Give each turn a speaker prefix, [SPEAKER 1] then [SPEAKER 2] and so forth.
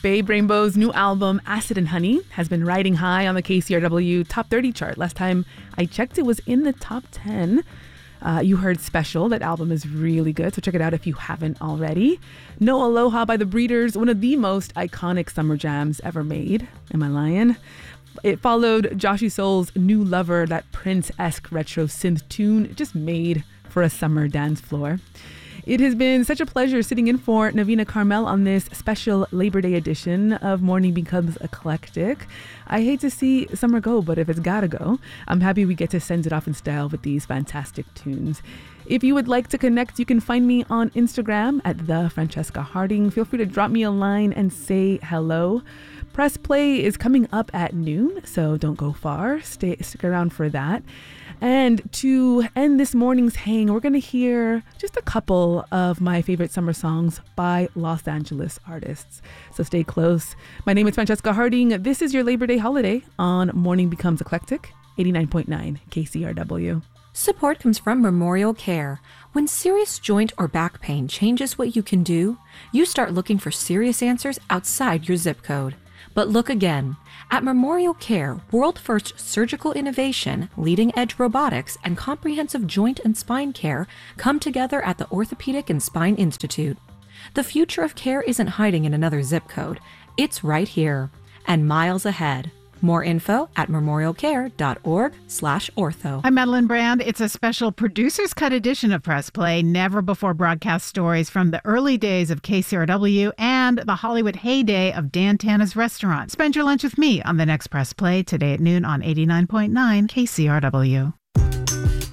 [SPEAKER 1] Babe Rainbow's new album, Acid and Honey, has been riding high on the KCRW Top 30 chart. Last time I checked, it was in the top 10. You heard Special. That album is really good, so check it out if you haven't already. No Aloha by The Breeders, one of the most iconic summer jams ever made. Am I lying? It followed Joshy Soul's New Lover, that Prince-esque retro synth tune just made for a summer dance floor. It has been such a pleasure sitting in for Navina Carmel on this special Labor Day edition of Morning Becomes Eclectic. I hate to see summer go, but if it's gotta go, I'm happy we get to send it off in style with these fantastic tunes. If you would like to connect, you can find me on Instagram at the Francesca Harding. Feel free to drop me a line and say hello. Press Play is coming up at noon, so don't go far. Stick around for that. And to end this morning's hang, we're going to hear just a couple of my favorite summer songs by Los Angeles artists. So stay close. My name is Francesca Harding. This is your Labor Day holiday on Morning Becomes Eclectic, 89.9 KCRW.
[SPEAKER 2] Support comes from Memorial Care. When serious joint or back pain changes what you can do, you start looking for serious answers outside your zip code. But look again. At Memorial Care, world-first surgical innovation, leading-edge robotics, and comprehensive joint and spine care come together at the Orthopedic and Spine Institute. The future of care isn't hiding in another zip code. It's right here and miles ahead. More info at memorialcare.org/ortho.
[SPEAKER 3] I'm Madeline Brand. It's a special producer's cut edition of Press Play, never before broadcast stories from the early days of KCRW and the Hollywood heyday of Dan Tana's restaurant. Spend your lunch with me on the next Press Play today at noon on 89.9 KCRW.